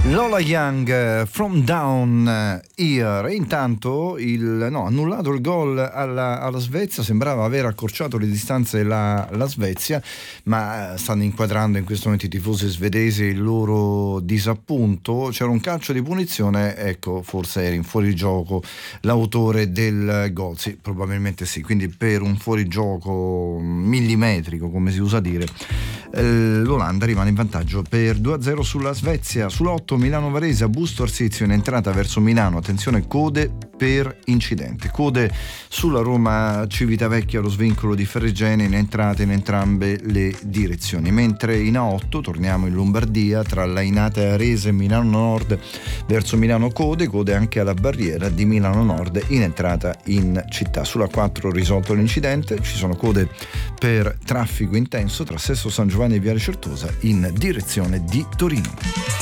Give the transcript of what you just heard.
Lola Young, From Down Here. E intanto annullato il gol alla Svezia, sembrava aver accorciato le distanze la Svezia, ma stanno inquadrando in questo momento i tifosi svedesi il loro disappunto. C'era un calcio di punizione, ecco, forse era in fuorigioco l'autore del gol, sì, probabilmente sì, quindi per un fuorigioco millimetrico, come si usa dire, l'Olanda rimane in vantaggio per 2-0 sulla Svezia. Sull'8 Milano-Varese, a Busto Arsizio in entrata verso Milano, attenzione, code per incidente, code sulla Roma Civitavecchia, lo svincolo di Ferrigene in entrata in entrambe le direzioni, mentre in A8 torniamo in Lombardia, tra Lainate e Arese, Milano Nord verso Milano, code anche alla barriera di Milano Nord in entrata in città. Sulla 4 risolto l'incidente, ci sono code per traffico intenso tra Sesto San Giovanni e Viale Certosa in direzione di Torino.